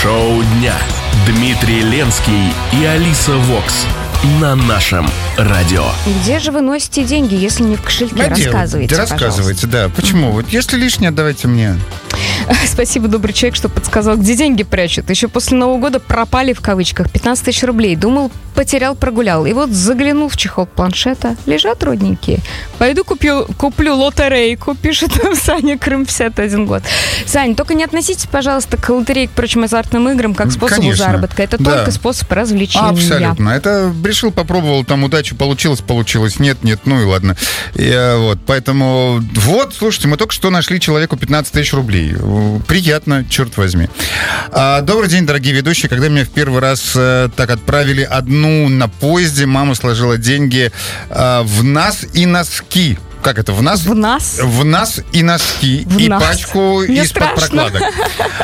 Шоу дня. Дмитрий Ленский и Алиса Вокс на нашем радио. Где же вы носите деньги, если не в кошельке? Рассказывайте, рассказывайте, да. Почему? Вот если лишнее, отдавайте мне. Спасибо, добрый человек, что подсказал, где деньги прячут. Еще после Нового года пропали, в кавычках, 15 тысяч рублей. Думал, потерял, прогулял. И вот заглянул в чехол планшета. Лежат родненькие. Пойду куплю лотерейку, пишет Саня, Крым, 51 год. Сань, только не относитесь, пожалуйста, к лотерее, к прочим азартным играм, как к способу заработка. Это только способ развлечения. Абсолютно. Это решил, попробовал, там удачу получилось. Нет, ну и ладно. Поэтому, слушайте, мы только что нашли человеку 15 тысяч рублей. Приятно, черт возьми. Добрый день, дорогие ведущие. Когда меня в первый раз так отправили одну на поезде, мама сложила деньги в нас и носки. Как это? В нас? В нас? В нас и носки. В и нас. Пачку Мне из-под страшно. прокладок.